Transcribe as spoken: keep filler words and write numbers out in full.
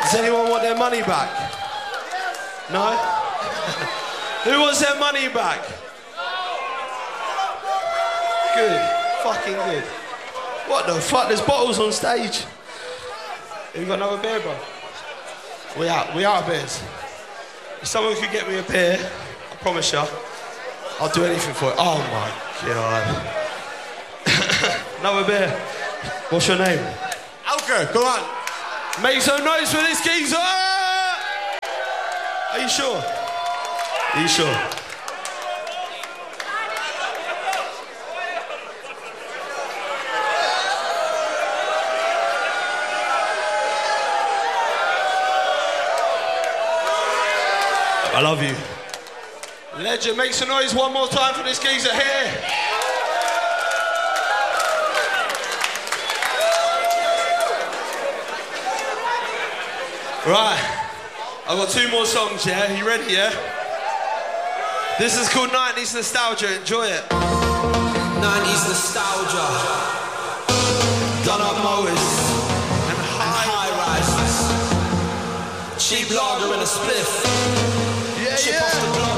Does anyone want their money back? No? Who wants their money back? Good. Fucking good. What the fuck? There's bottles on stage. Have you got another beer, bro? We out. We out of beers. If someone could get me a beer, I promise you, I'll do anything for it. Oh my God. Another beer. What's your name? Alka, come on. Make some noise for this geezer! Are you sure? Are you sure? I love you. Legend, make some noise one more time for this geezer here. Right, I've got two more songs, yeah? You ready, yeah? This is called nineties Nostalgia, enjoy it. nineties Nostalgia. Done up mowers and high, High rises. Cheap lager and a spliff. Yeah, Chip yeah. off the block.